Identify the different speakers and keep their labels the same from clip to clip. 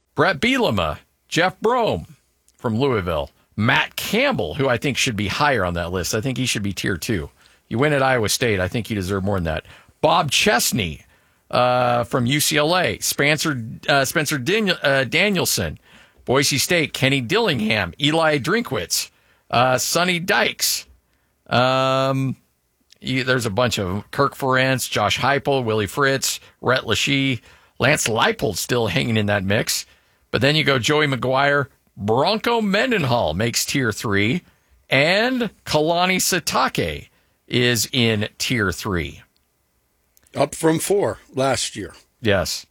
Speaker 1: Brett Bielema, Jeff Brome from Louisville, Matt Campbell, who I think should be higher on that list. I think he should be tier 2. You win at Iowa State. I think you deserve more than that. Bob Chesney from UCLA, Spencer Danielson, Boise State, Kenny Dillingham, Eli Drinkwitz, Sonny Dykes. There's a bunch of them. Kirk Ferentz, Josh Heupel, Willie Fritz, Rhett Lachey, Lance Leipold still hanging in that mix. But then you go Joey McGuire, Bronco Mendenhall makes tier 3, and Kalani Sitake is in tier 3.
Speaker 2: Up from 4 last year.
Speaker 1: Yes.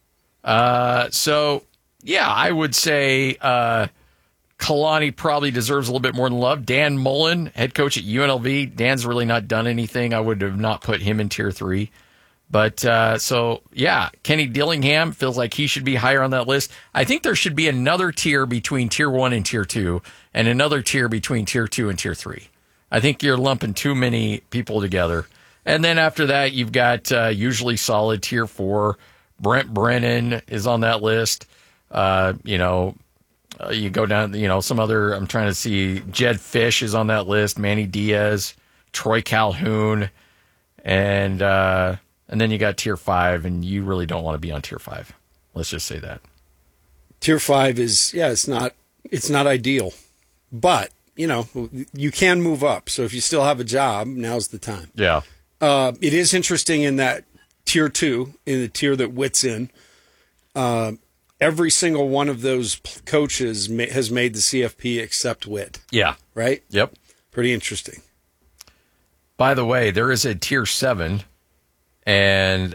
Speaker 1: So, yeah, I would say Kalani probably deserves a little bit more than love. Dan Mullen, head coach at UNLV. Dan's really not done anything. I would have not put him in tier 3. But, so, yeah, Kenny Dillingham feels like he should be higher on that list. I think there should be another tier between tier 1 and tier 2, and another tier between tier 2 and tier 3. I think you're lumping too many people together. And then after that, you've got usually solid tier 4. Brent Brennan is on that list. You go down, some other, I'm trying to see, Jed Fish is on that list, Manny Diaz, Troy Calhoun, and then you got tier 5, and you really don't want to be on tier 5. Let's just say that.
Speaker 2: Tier 5 is, it's not ideal, but, you can move up. So if you still have a job, now's the time.
Speaker 1: Yeah.
Speaker 2: It is interesting in that tier 2, in the tier that Witt's in, every single one of those coaches has made the CFP except Witt.
Speaker 1: Yeah.
Speaker 2: Right?
Speaker 1: Yep.
Speaker 2: Pretty interesting.
Speaker 1: By the way, there is a tier 7, and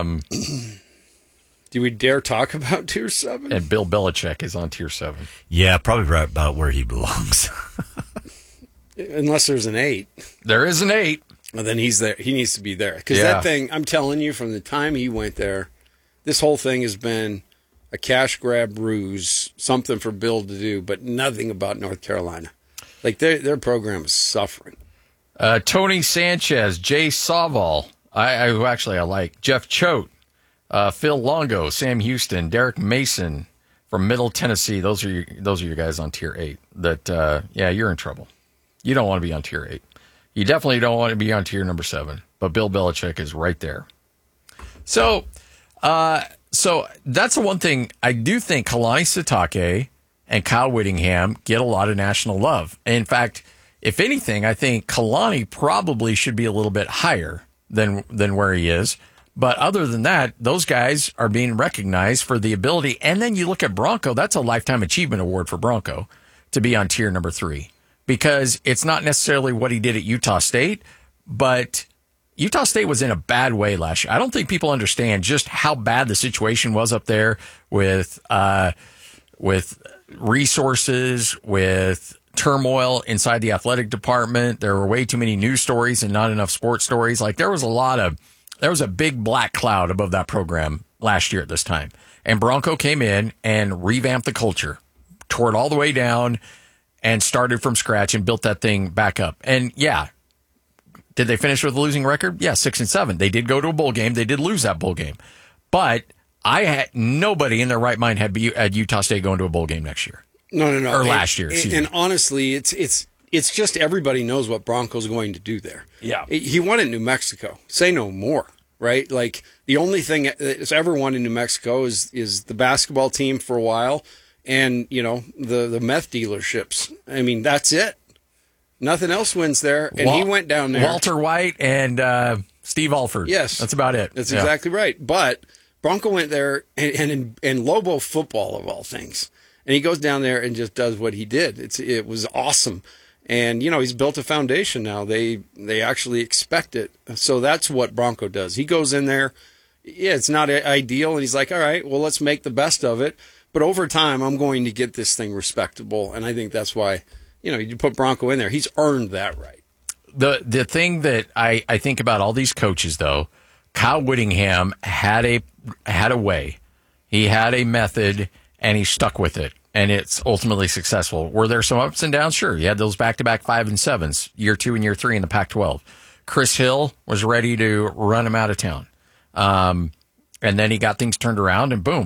Speaker 2: do we dare talk about tier 7?
Speaker 1: And Bill Belichick is on tier 7.
Speaker 3: Yeah, probably right about where he belongs.
Speaker 2: Unless there's an 8.
Speaker 1: There is an 8.
Speaker 2: Well, then he's there. He needs to be there. Because that thing, I'm telling you, from the time he went there, this whole thing has been a cash grab ruse, something for Bill to do, but nothing about North Carolina. Like, their program is suffering.
Speaker 1: Tony Sanchez, Jay Savall, who actually I like, Jeff Choate, Phil Longo, Sam Houston, Derek Mason from Middle Tennessee. Those are your guys on tier 8. That you're in trouble. You don't want to be on tier 8. You definitely don't want to be on tier number 7. But Bill Belichick is right there. So that's the one thing. I do think Kalani Sitake and Kyle Whittingham get a lot of national love. In fact, if anything, I think Kalani probably should be a little bit higher than where he is. But other than that, those guys are being recognized for the ability. And then you look at Bronco, that's a Lifetime Achievement Award for Bronco to be on tier number 3. Because it's not necessarily what he did at Utah State, but Utah State was in a bad way last year. I don't think people understand just how bad the situation was up there with resources, with turmoil inside the athletic department. There were way too many news stories and not enough sports stories. Like there was a big black cloud above that program last year at this time. And Bronco came in and revamped the culture, tore it all the way down, and started from scratch and built that thing back up. And did they finish with a losing record? Yeah, 6-7. They did go to a bowl game. They did lose that bowl game. But nobody in their right mind had Utah State going to a bowl game next year.
Speaker 2: No.
Speaker 1: Or last year.
Speaker 2: And honestly, it's just everybody knows what Bronco's going to do there.
Speaker 1: Yeah.
Speaker 2: He won in New Mexico. Say no more, right? Like the only thing that's ever won in New Mexico is the basketball team for a while. And, the meth dealerships. I mean, that's it. Nothing else wins there. And he went down there.
Speaker 1: Walter White and Steve Alford.
Speaker 2: Yes.
Speaker 1: That's about it.
Speaker 2: That's exactly right. But Bronco went there and Lobo football, of all things. And he goes down there and just does what he did. It was awesome. And, he's built a foundation now. They actually expect it. So that's what Bronco does. He goes in there. Yeah, it's not ideal. And he's like, all right, well, let's make the best of it. But over time, I'm going to get this thing respectable, and I think that's why, you put Bronco in there. He's earned that right.
Speaker 1: The thing that I think about all these coaches, though, Kyle Whittingham had a way. He had a method, and he stuck with it, and it's ultimately successful. Were there some ups and downs? Sure. You had those back-to-back 5-7s, year 2 and year 3 in the Pac-12. Chris Hill was ready to run him out of town. And then he got things turned around, and boom.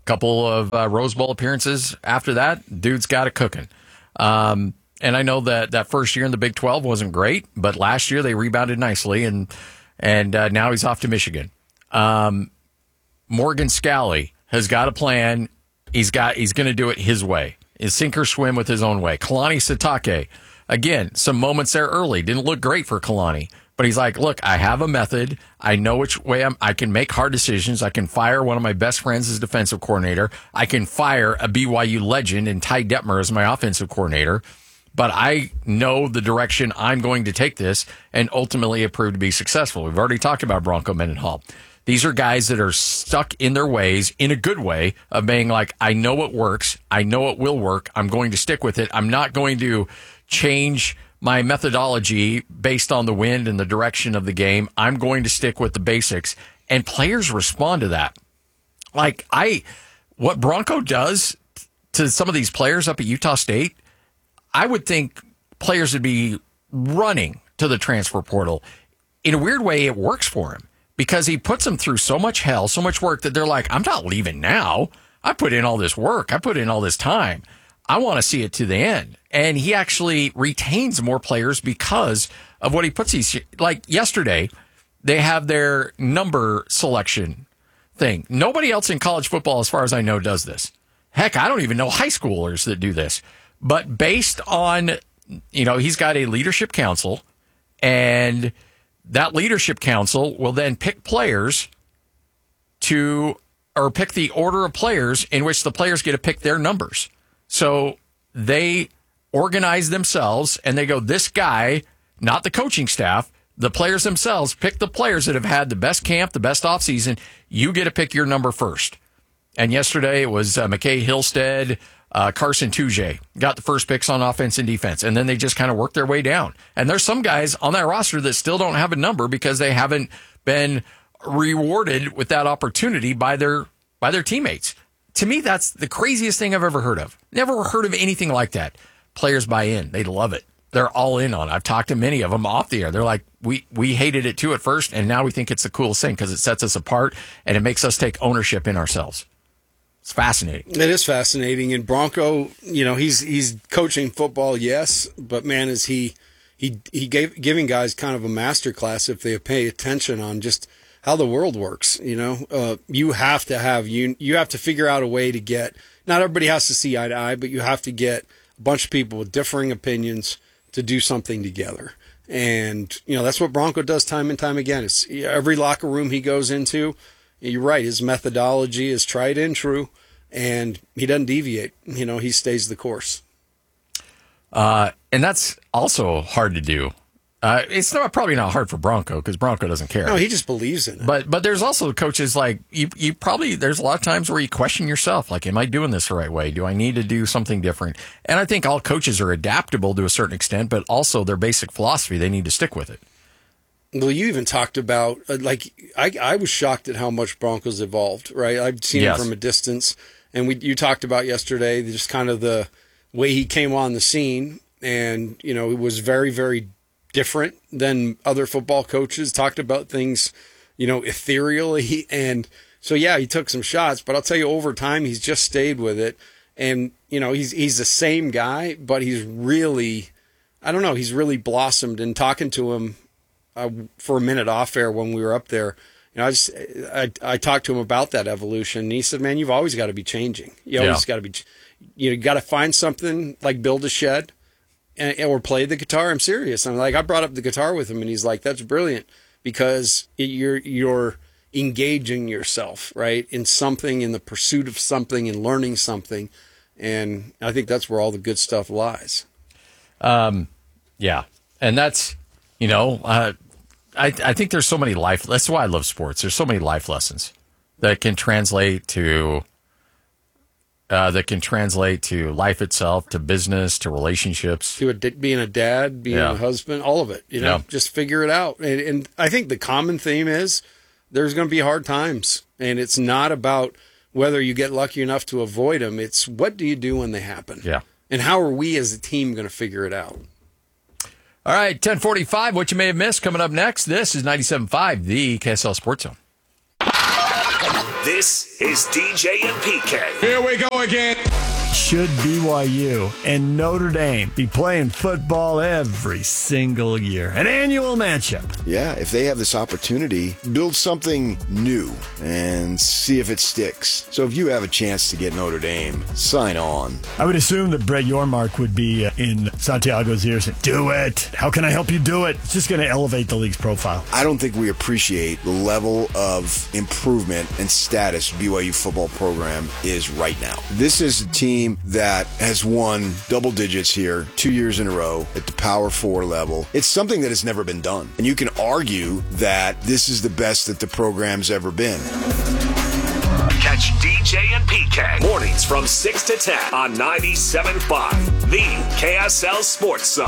Speaker 1: Couple of Rose Bowl appearances after that, dude's got it cooking. And I know that first year in the Big 12 wasn't great, but last year they rebounded nicely, and now he's off to Michigan. Morgan Scalley has got a plan. He's going to do it his way. Is sink or swim with his own way. Kalani Sitake, again, some moments there early. Didn't look great for Kalani. But he's like, look, I have a method. I know which way I can make hard decisions. I can fire one of my best friends as defensive coordinator. I can fire a BYU legend and Ty Detmer as my offensive coordinator. But I know the direction I'm going to take this, and ultimately it proved to be successful. We've already talked about Bronco Mendenhall. These are guys that are stuck in their ways in a good way of being like, I know what works. I know it will work. I'm going to stick with it. I'm not going to change my methodology based on the wind and the direction of the game. I'm going to stick with the basics. And players respond to that. Like what Bronco does to some of these players up at Utah State, I would think players would be running to the transfer portal. In a weird way, it works for him because he puts them through so much hell, so much work that they're like, I'm not leaving now. I put in all this work. I put in all this time. I want to see it to the end. And he actually retains more players because of what he puts these. Like yesterday, they have their number selection thing. Nobody else in college football, as far as I know, does this. Heck, I don't even know high schoolers that do this. But based on, he's got a leadership council, and that leadership council will then pick players or pick the order of players in which the players get to pick their numbers. So they organize themselves and they go, this guy, not the coaching staff, the players themselves pick the players that have had the best camp, the best offseason. You get to pick your number first. And yesterday it was McKay Hillstead, Carson Tujay got the first picks on offense and defense. And then they just kind of worked their way down. And there's some guys on that roster that still don't have a number because they haven't been rewarded with that opportunity by their teammates. To me, that's the craziest thing I've ever heard of. Never heard of anything like that. Players buy in. They love it. They're all in on it. I've talked to many of them off the air. They're like, we hated it too at first, and now we think it's the coolest thing because it sets us apart and it makes us take ownership in ourselves. It's fascinating.
Speaker 2: It is fascinating. And Bronco, he's coaching football, yes, but man, is he giving guys kind of a master class if they pay attention on just how the world works. You have to figure out a way to get, not everybody has to see eye to eye, but you have to get a bunch of people with differing opinions to do something together. And, that's what Bronco does time and time again. It's every locker room he goes into. You're right. His methodology is tried and true, and he doesn't deviate. He stays the course.
Speaker 1: And that's also hard to do. It's probably not hard for Bronco because Bronco doesn't care.
Speaker 2: No, he just believes in it.
Speaker 1: But there's also coaches like you probably, there's a lot of times where you question yourself. Like, am I doing this the right way? Do I need to do something different? And I think all coaches are adaptable to a certain extent, but also their basic philosophy, they need to stick with it.
Speaker 2: Well, you even talked about, I was shocked at how much Broncos evolved, right? I've seen him from a distance. And you talked about yesterday, just kind of the way he came on the scene. And, it was very, very different than other football coaches. Talked about things, ethereally. And so, yeah, he took some shots. But I'll tell you, over time, he's just stayed with it. And, he's the same guy, but he's really, he's really blossomed. And talking to him, for a minute off air when we were up there, I talked to him about that evolution, and he said, "Man, you've always got to be changing. You always got to be, you got to find something like build a shed, or play the guitar." I'm serious. I'm like, I brought up the guitar with him, and he's like, "That's brilliant because you're engaging yourself right in something, in the pursuit of something, and learning something." And I think that's where all the good stuff lies.
Speaker 1: Yeah, and that's. I think there's so many life. That's why I love sports. There's so many life lessons that can translate to life itself, to business, to relationships,
Speaker 2: to being a dad, being a husband, all of it. Just figure it out. And I think the common theme is there's going to be hard times, and it's not about whether you get lucky enough to avoid them. It's what do you do when they happen?
Speaker 1: Yeah.
Speaker 2: And how are we as a team going to figure it out?
Speaker 1: All right, 10:45, what you may have missed coming up next. This is 97.5, the KSL Sports Zone.
Speaker 4: This is DJ and PK.
Speaker 5: Here we go again.
Speaker 6: Should BYU and Notre Dame be playing football every single year? An annual matchup.
Speaker 7: Yeah, if they have this opportunity, build something new and see if it sticks. So if you have a chance to get Notre Dame, sign on.
Speaker 6: I would assume that Brett Yormark would be in Santiago's ear saying, do it. How can I help you do it? It's just going to elevate the league's profile.
Speaker 7: I don't think we appreciate the level of improvement and status BYU football program is right now. This is a team that has won double digits here 2 years in a row at the Power 4 level. It's something that has never been done. And you can argue that this is the best that the program's ever been.
Speaker 4: Catch DJ and PK mornings from 6 to 10 on 97.5, the KSL Sports Zone.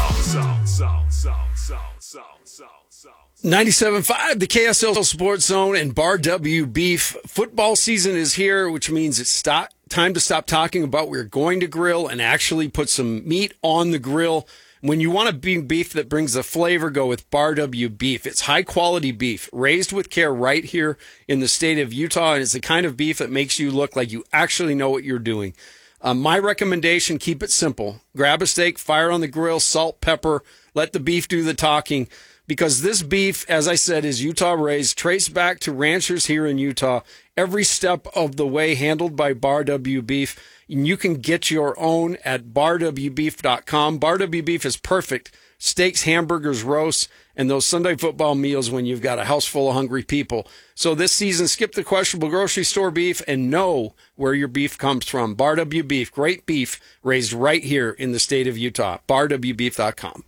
Speaker 2: 97.5, the KSL Sports Zone, and Bar W Beef. Football season is here, which means it's time to stop talking about we're going to grill and actually put some meat on the grill. When you want a beef that brings the flavor, go with Bar W Beef. It's high-quality beef, raised with care right here in the state of Utah, and it's the kind of beef that makes you look like you actually know what you're doing. My recommendation, keep it simple. Grab a steak, fire on the grill, salt, pepper, let the beef do the talking. Because this beef, as I said, is Utah raised, traced back to ranchers here in Utah, every step of the way handled by Bar W Beef. And you can get your own at barwbeef.com. Bar W Beef is perfect. Steaks, hamburgers, roasts, and those Sunday football meals when you've got a house full of hungry people. So this season, skip the questionable grocery store beef and know where your beef comes from. Bar W Beef, great beef raised right here in the state of Utah. barwbeef.com.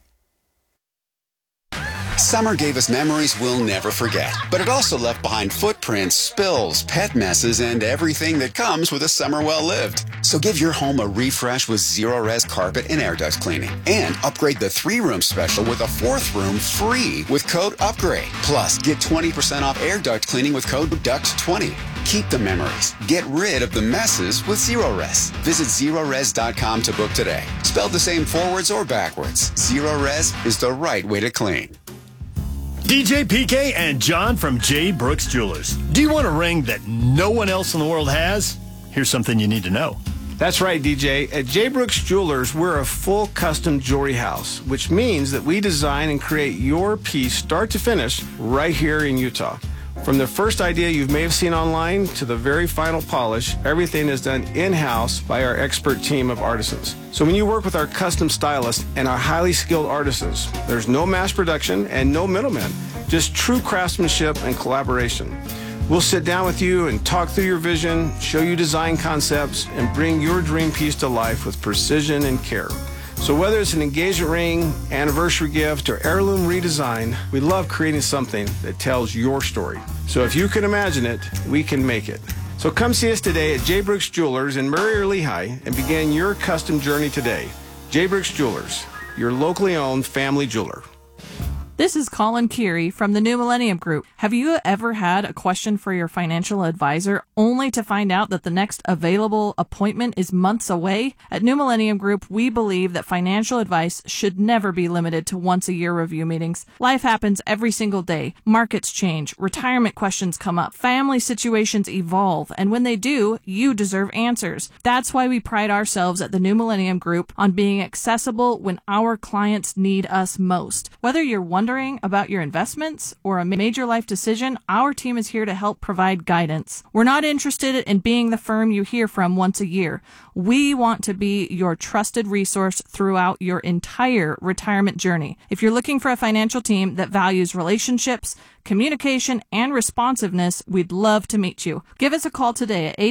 Speaker 8: Summer gave us memories we'll never forget, but it also left behind footprints, spills, pet messes, and everything that comes with a summer well lived. So give your home a refresh with Zero-Res carpet and air duct cleaning, and upgrade the 3-room special with a 4th room free with code UPGRADE. Plus, get 20% off air duct cleaning with code DUCT20. Keep the memories. Get rid of the messes with Zero-Res. Visit Zero-Res.com to book today. Spelled the same forwards or backwards, Zero-Res is the right way to clean.
Speaker 6: DJ PK and John from J. Brooks Jewelers. Do you want a ring that no one else in the world has? Here's something you need to know.
Speaker 9: That's right, DJ. At J. Brooks Jewelers, we're a full custom jewelry house, which means that we design and create your piece start to finish right here in Utah. From the first idea you may have seen online to the very final polish, everything is done in-house by our expert team of artisans. So when you work with our custom stylists and our highly skilled artisans, there's no mass production and no middlemen, just true craftsmanship and collaboration. We'll sit down with you and talk through your vision, show you design concepts, and bring your dream piece to life with precision and care. So whether it's an engagement ring, anniversary gift, or heirloom redesign, we love creating something that tells your story. So if you can imagine it, we can make it. So come see us today at J. Brooks Jewelers in Murray or Lehigh and begin your custom journey today. J. Brooks Jewelers, your locally owned family jeweler.
Speaker 10: This is Colin Keary from the New Millennium Group. Have you ever had a question for your financial advisor only to find out that the next available appointment is months away? At New Millennium Group, we believe that financial advice should never be limited to once-a-year review meetings. Life happens every single day. Markets change, retirement questions come up, family situations evolve, and when they do, you deserve answers. That's why we pride ourselves at the New Millennium Group on being accessible when our clients need us most. Whether you're wondering about your investments or a major life decision, our team is here to help provide guidance. We're not interested in being the firm you hear from once a year. We want to be your trusted resource throughout your entire retirement journey. If you're looking for a financial team that values relationships, communication, and responsiveness, we'd love to meet you. Give us a call today at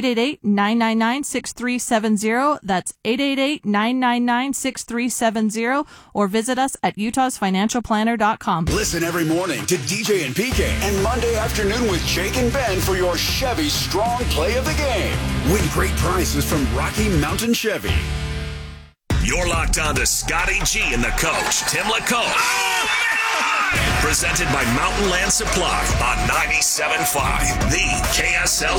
Speaker 10: 888-999-6370. That's 888-999-6370, or visit us at utahsfinancialplanner.com.
Speaker 8: Listen every morning to DJ and PK and Monday afternoon with Jake and Ben for your Chevy Strong Play of the Game. Win great prizes from Rocky Mountain Chevy.
Speaker 4: You're locked on to Scotty G and the coach, Tim LaCoche. Presented by Mountain Land Supply on 97.5, the KSL